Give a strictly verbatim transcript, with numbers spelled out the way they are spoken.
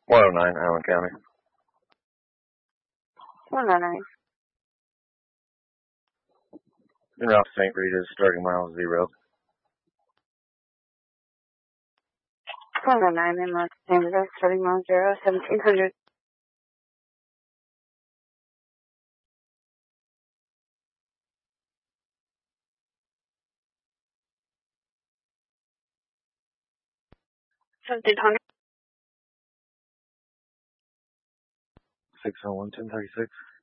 one oh nine, Allen County. one oh nine. En route to Saint Rita's, starting mile zero. one oh nine in Los Angeles, starting mile zero, seventeen hundred. seventeen hundred. six oh one, ten thirty-six.